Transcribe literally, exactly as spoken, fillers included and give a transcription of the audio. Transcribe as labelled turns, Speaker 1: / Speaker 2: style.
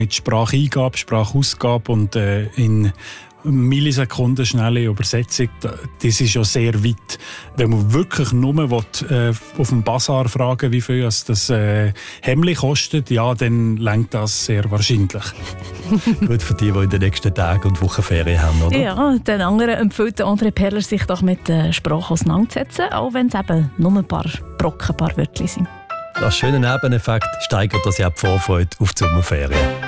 Speaker 1: Mit Spracheingabe, Sprachausgabe und äh, in Millisekunden schnelle Übersetzung, das ist ja sehr weit. Wenn man wirklich nur will, äh, auf dem Bazar fragen, wie viel das äh, Hemdli kostet, ja, dann lenkt das sehr wahrscheinlich.
Speaker 2: Gut für die, die in den nächsten Tagen und Wochen Ferien haben, oder?
Speaker 3: Ja, den anderen empfiehlt André Perler, sich doch mit der Sprache auseinanderzusetzen, auch wenn es eben nur ein paar Brocken, ein paar Wörter sind.
Speaker 2: Das schöne Nebeneffekt steigert das ja die Vorfreude auf die Sommerferien.